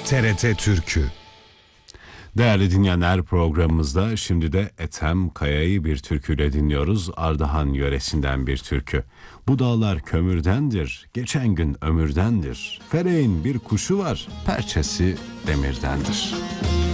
TRT Türkü. Değerli dinleyenler, programımızda şimdi de Ethem Kaya'yı bir türküyle dinliyoruz. Ardahan yöresinden bir türkü. Bu dağlar kömürdendir, geçen gün ömürdendir. Feleğin bir kuşu var, perçesi demirdendir.